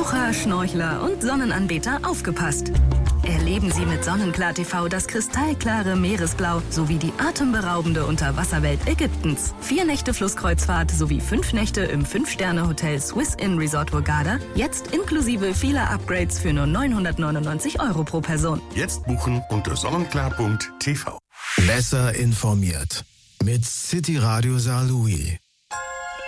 Taucher, Schnorchler und Sonnenanbeter aufgepasst. Erleben Sie mit Sonnenklar TV das kristallklare Meeresblau sowie die atemberaubende Unterwasserwelt Ägyptens. 4 Nächte Flusskreuzfahrt sowie 5 Nächte im 5-Sterne-Hotel Swiss Inn Resort Hurghada. Jetzt inklusive vieler Upgrades für nur 999 € pro Person. Jetzt buchen unter sonnenklar.tv. Besser informiert mit City Radio Saarlouis.